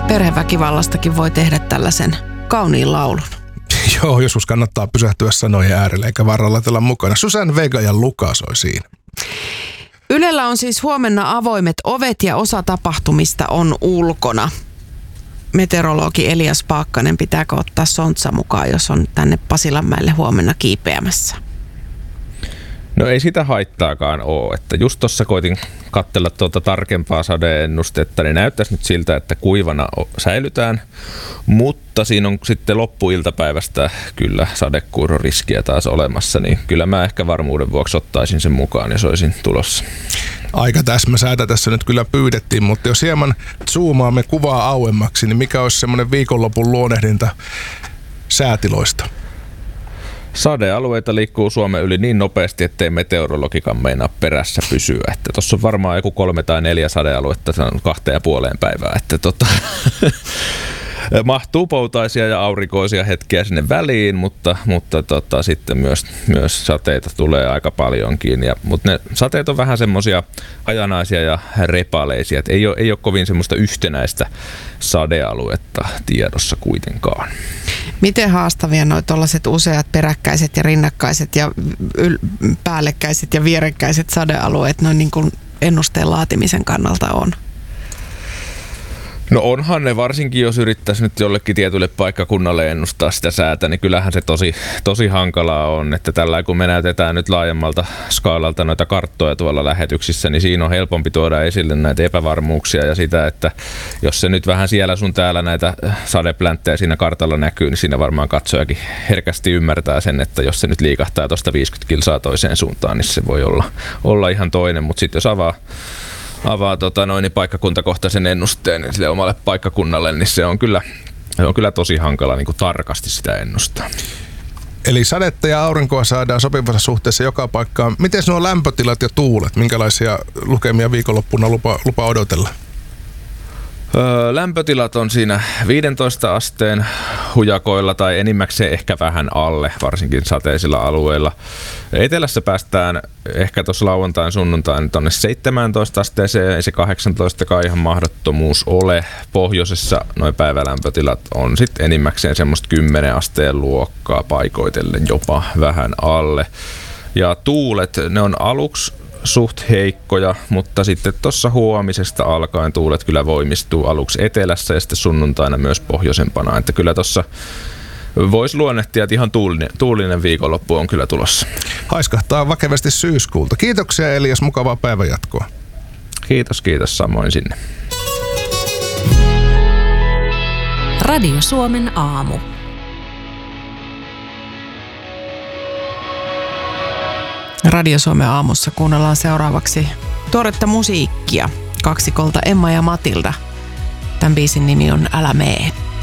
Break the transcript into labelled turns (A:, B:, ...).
A: Perheväkivallastakin voi tehdä tällaisen kauniin laulun.
B: Joo, joskus kannattaa pysähtyä sanojen äärelle eikä vaan rallatella mukana. Susanne Vega ja Luka soi siinä.
A: Ylellä on siis huomenna avoimet ovet ja osa tapahtumista on ulkona. Meteorologi Elias Paakkanen, pitääkö ottaa sontsa mukaan, jos on tänne Pasilanmäelle huomenna kiipeämässä?
C: No ei sitä haittaakaan ole, että just tuossa koitin katsella tuota tarkempaa sadeennustetta, niin näyttäisi nyt siltä, että kuivana säilytään, mutta siinä on sitten loppuiltapäivästä kyllä sadekuuroriskiä taas olemassa, niin kyllä mä ehkä varmuuden vuoksi ottaisin sen mukaan ja soisin tulossa.
B: Aika täsmäsäätä tässä nyt kyllä pyydettiin, mutta jos hieman zoomaamme kuvaa auemmaksi, niin mikä olisi semmoinen viikonlopun luonehdinta säätiloista?
C: Sadealueita liikkuu Suomen yli niin nopeasti, ettei meteorologikaan meinaa perässä pysyä. Että tuossa on varmaan joku 3 tai 4 sadealuetta, se on 2,5 päivää. Että mahtuu poutaisia ja aurinkoisia hetkiä sinne väliin, mutta sitten myös sateita tulee aika paljonkin. Mutta ne sateet on vähän semmoisia hajanaisia ja repaleisia, että ei ole kovin semmoista yhtenäistä sadealuetta tiedossa kuitenkaan.
A: Miten haastavia nuo tuollaiset useat peräkkäiset ja rinnakkaiset ja päällekkäiset ja vierekkäiset sadealueet noin niin kuin ennusteen laatimisen kannalta on?
C: No onhan ne, varsinkin jos yrittäisi nyt jollekin tietylle paikkakunnalle ennustaa sitä säätä, niin kyllähän se tosi hankalaa on, että tällä kun me näytetään nyt laajemmalta skaalalta noita karttoja tuolla lähetyksissä, niin siinä on helpompi tuoda esille näitä epävarmuuksia ja sitä, että jos se nyt vähän siellä sun täällä näitä sadeplänttejä siinä kartalla näkyy, niin siinä varmaan katsojakin herkästi ymmärtää sen, että jos se nyt liikahtaa tuosta 50 kilsaa toiseen suuntaan, niin se voi olla ihan toinen, mutta sitten jos avaa paikkakuntakohtaisen ennusteen niin sille omalle paikkakunnalle, niin se on kyllä tosi hankala niin kuin tarkasti sitä ennustaa.
B: Eli sadetta ja aurinkoa saadaan sopivassa suhteessa joka paikkaan. Miten nuo lämpötilat ja tuulet? Minkälaisia lukemia viikonloppuna lupa odotella?
C: Lämpötilat on siinä 15 asteen hujakoilla tai enimmäkseen ehkä vähän alle, varsinkin sateisilla alueilla. Etelässä päästään ehkä tuossa lauantain sunnuntain tuonne 17 asteeseen, ei se 18 ihan mahdottomuus ole. Pohjoisessa noin päivälämpötilat on sitten enimmäkseen semmoista 10 asteen luokkaa paikoitellen jopa vähän alle. Ja tuulet, ne on aluksi suht heikkoja, mutta sitten tuossa huomisesta alkaen tuulet kyllä voimistuu aluksi etelässä ja sitten sunnuntaina myös pohjoisempana. Että kyllä tuossa voisi luonnehtia, että ihan tuulinen viikonloppu on kyllä tulossa.
B: Haiskahtaa vakavasti syyskuulta. Kiitoksia Elias, mukavaa päivänjatkoa.
C: Kiitos, samoin sinne.
D: Radio Suomen aamu.
A: Radio Suomen aamussa kuunnellaan seuraavaksi tuoretta musiikkia kaksikolta Emma ja Matilda. Tämän biisin nimi on Älä mee.